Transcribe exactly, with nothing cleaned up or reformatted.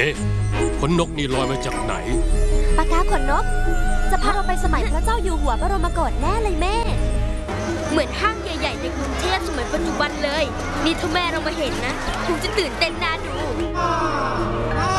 อ๊ะขนนกนี่ลอยมาจากไหนปากกาขนนกจะพาเราไปสมัยพระเจ้าอยู่หัวบรมโกศแน่เลยแม่เหมือนห้างใหญ่ๆในกรุงเทพสมัยปัจจุบันเลยนี่ถ้าแม่เรามาเห็นนะคงจะตื่นเต้นน่าดู